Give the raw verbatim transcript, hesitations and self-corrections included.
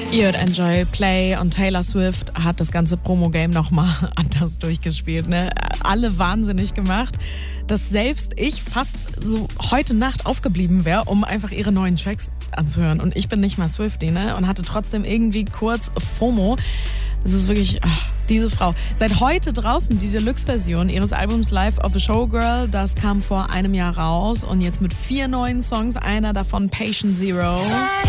Ihr hört Enjoy Play und Taylor Swift hat das ganze Promo-Game nochmal anders durchgespielt. Ne? Alle wahnsinnig gemacht, dass selbst ich fast so heute Nacht aufgeblieben wäre, um einfach ihre neuen Tracks anzuhören. Und ich bin nicht mal Swiftie, ne? Und hatte trotzdem irgendwie kurz FOMO. Es ist wirklich, ach, diese Frau. Seit heute draußen die Deluxe-Version ihres Albums Life of a Showgirl. Das kam vor einem Jahr raus und jetzt mit vier neuen Songs, einer davon Patient Zero.